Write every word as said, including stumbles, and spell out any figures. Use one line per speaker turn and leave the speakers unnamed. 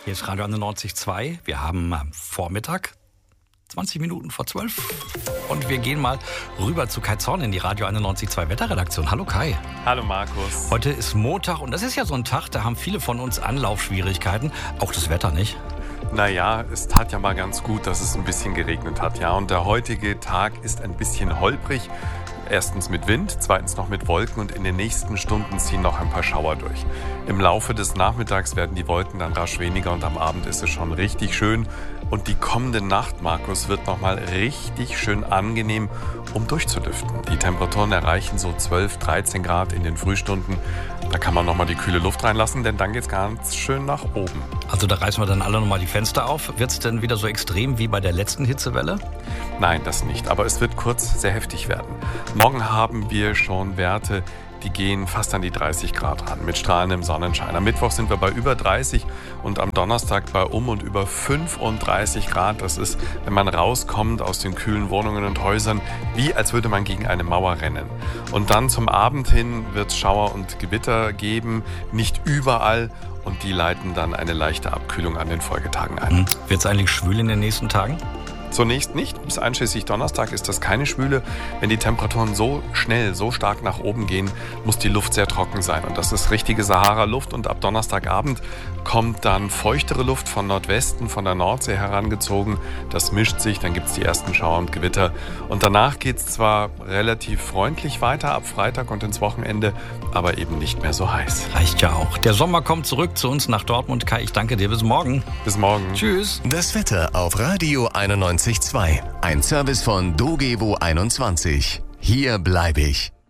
Hier ist Radio einundneunzig Komma zwei. Wir haben am Vormittag zwanzig Minuten vor zwölf. Und wir gehen mal rüber zu Kai Zorn in die Radio einundneunzig Komma zwei Wetterredaktion. Hallo Kai.
Hallo Markus.
Heute ist Montag und das ist ja so ein Tag, da haben viele von uns Anlaufschwierigkeiten. Auch das Wetter nicht?
Naja, es tat ja mal ganz gut, dass es ein bisschen geregnet hat. Ja, und der heutige Tag ist ein bisschen holprig. Erstens mit Wind, zweitens noch mit Wolken und in den nächsten Stunden ziehen noch ein paar Schauer durch. Im Laufe des Nachmittags werden die Wolken dann rasch weniger und am Abend ist es schon richtig schön. Und die kommende Nacht, Markus, wird nochmal richtig schön angenehm, um durchzulüften. Die Temperaturen erreichen so zwölf, dreizehn Grad in den Frühstunden. Da kann man nochmal die kühle Luft reinlassen, denn dann geht es ganz schön nach oben.
Also da reißen wir dann alle nochmal die Fenster auf. Wird es denn wieder so extrem wie bei der letzten Hitzewelle?
Nein, das nicht. Aber es wird kurz sehr heftig werden. Morgen haben wir schon Werte, die gehen fast an die dreißig Grad ran, mit strahlendem Sonnenschein. Am Mittwoch sind wir bei über dreißig und am Donnerstag bei um und über fünfunddreißig Grad. Das ist, wenn man rauskommt aus den kühlen Wohnungen und Häusern, wie als würde man gegen eine Mauer rennen. Und dann zum Abend hin wird es Schauer und Gewitter geben, nicht überall. Und die leiten dann eine leichte Abkühlung an den Folgetagen ein.
Hm. Wird es eigentlich schwül in den nächsten Tagen?
Zunächst nicht. Bis einschließlich Donnerstag ist das keine Schwüle. Wenn die Temperaturen so schnell, so stark nach oben gehen, muss die Luft sehr trocken sein. Und das ist richtige Sahara-Luft. Und ab Donnerstagabend kommt dann feuchtere Luft von Nordwesten, von der Nordsee herangezogen. Das mischt sich, dann gibt es die ersten Schauer und Gewitter. Und danach geht es zwar relativ freundlich weiter ab Freitag und ins Wochenende, aber eben nicht mehr so heiß.
Reicht ja auch. Der Sommer kommt zurück zu uns nach Dortmund. Kai, ich danke dir. Bis morgen.
Bis morgen.
Tschüss.
Das Wetter auf Radio einundneunzig Komma zwei. Ein Service von Dogevo einundzwanzig. Hier bleibe ich.